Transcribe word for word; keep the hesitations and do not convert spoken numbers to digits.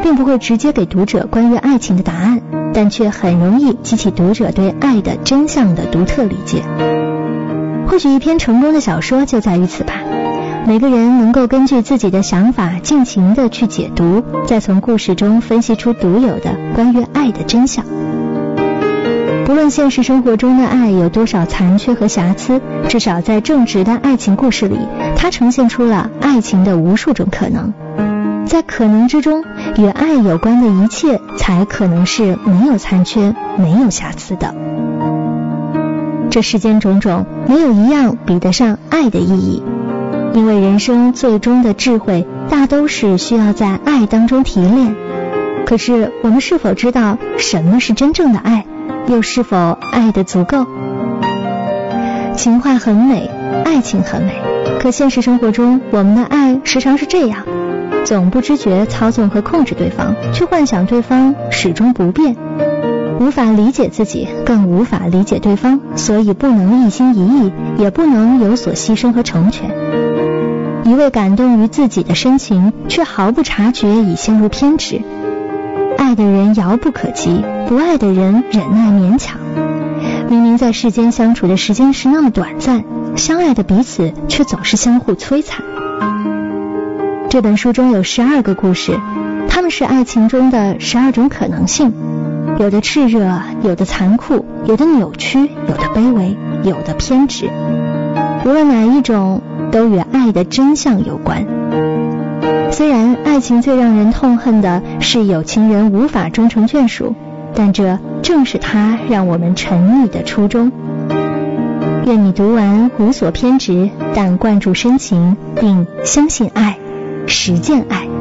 并不会直接给读者关于爱情的答案，但却很容易激起读者对爱的真相的独特理解。或许一篇成功的小说就在于此吧，每个人能够根据自己的想法尽情地去解读，再从故事中分析出独有的关于爱的真相。不论现实生活中的爱有多少残缺和瑕疵，至少在正直的爱情故事里，它呈现出了爱情的无数种可能。在可能之中，与爱有关的一切才可能是没有残缺、没有瑕疵的。这世间种种，没有一样比得上爱的意义，因为人生最终的智慧大都是需要在爱当中提炼。可是我们是否知道什么是真正的爱，又是否爱得足够？情话很美，爱情很美，可现实生活中我们的爱时常是这样，总不知觉操纵和控制对方，却幻想对方始终不变，无法理解自己，更无法理解对方，所以不能一心一意，也不能有所牺牲和成全。一味感动于自己的深情，却毫不察觉已陷入偏执。爱的人遥不可及，不爱的人忍耐勉强。明明在世间相处的时间是那么短暂，相爱的彼此却总是相互摧残。这本书中有十二个故事，它们是爱情中的十二种可能性，有的炽热，有的残酷，有的扭曲，有的卑微，有的偏执。无论哪一种，都与爱的真相有关。虽然爱情最让人痛恨的是有情人无法终成眷属，但这正是它让我们沉溺的初衷。愿你读完无所偏执，但灌注深情，并相信爱，实践爱。